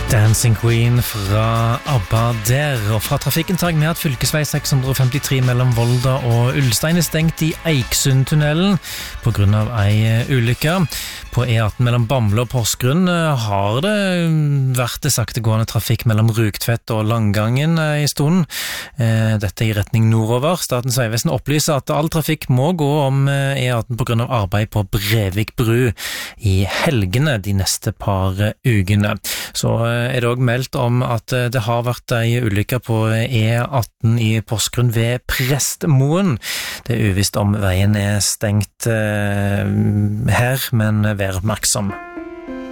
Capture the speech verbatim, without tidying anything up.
Dancing Queen fra ABBA der, og fra trafikken tar jeg med at fylkesvei seks hundre femtitre mellom Volda og Ulstein er stengt i Eiksundtunnelen på grunn av ei ulykke. På E atten mellom Bamble og Porsgrunn har det vært det saktegående trafikk mellom Rugtvedt og Langangen i stunden. Dette i retning nordover. Statens vegvesen opplyser at all trafikk må gå om E atten på grunn av arbeid på Brevik bru i helgene de neste par ukene. Så er det også meldt om at det har vært en ulykke på E atten i Porsgrunn ved Prestmoen. Det er uvisst om veien er stengt eh, her, men vær oppmerksom.